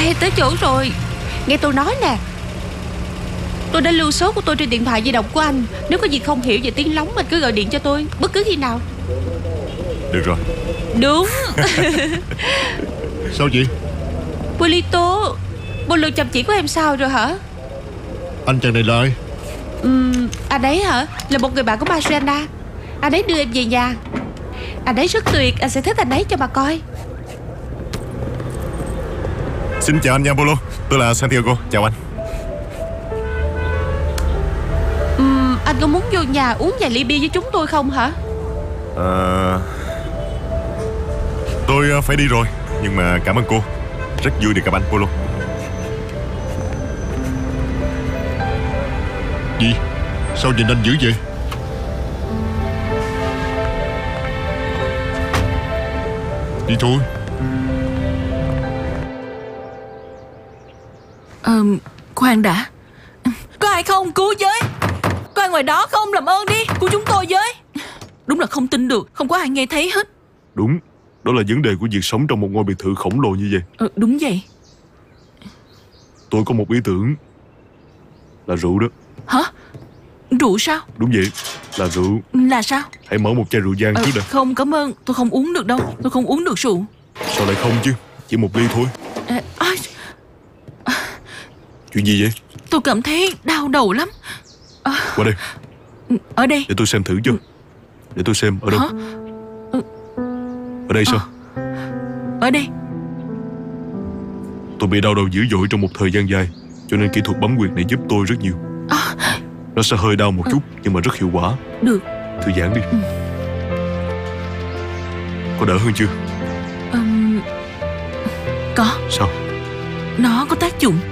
Nè, tới chỗ rồi. Nghe tôi nói nè, tôi đã lưu số của tôi trên điện thoại di động của anh. Nếu có gì không hiểu về tiếng lóng, anh cứ gọi điện cho tôi bất cứ khi nào. Được rồi. Đúng. Sao vậy? Polito, bộ luật chăm chỉ của em sao rồi hả? Anh chàng này là ai? Anh ấy hả? Là một người bạn của Mariana. Anh ấy đưa em về nhà. Anh ấy rất tuyệt, anh sẽ thích anh ấy cho mà coi. Xin chào anh nha Polo. Tôi là Santiago, chào anh. Anh có muốn vô nhà uống vài ly bia với chúng tôi không hả? Tôi phải đi rồi. Nhưng mà cảm ơn cô. Rất vui được gặp anh Polo. Gì? Sao nhìn anh dữ vậy? Đi thôi. Khoan đã. Có ai không? Cứu với. Có ai ngoài đó không? Làm ơn đi, cứu chúng tôi với. Đúng là không tin được, không có ai nghe thấy hết. Đúng, đó là vấn đề của việc sống trong một ngôi biệt thự khổng lồ như vậy. Đúng vậy. Tôi có một ý tưởng. Là rượu đó. Hả? Rượu sao? Đúng vậy, là rượu. Là sao? Hãy mở một chai rượu vang trước đã. Không, cảm ơn, tôi không uống được đâu. Tôi không uống được rượu. Sao lại không chứ? Chỉ một ly thôi. Chuyện gì vậy? Tôi cảm thấy đau đầu lắm. Qua đây. Ở đây. Để tôi xem thử cho. Để tôi xem ở đâu. Hả? Ở đây sao? Ở đây. Tôi bị đau đầu dữ dội trong một thời gian dài, cho nên kỹ thuật bấm huyệt này giúp tôi rất nhiều. Nó sẽ hơi đau một chút nhưng mà rất hiệu quả. Được. Thư giãn đi. Có đỡ hơn chưa? Có. Sao? Nó có tác dụng.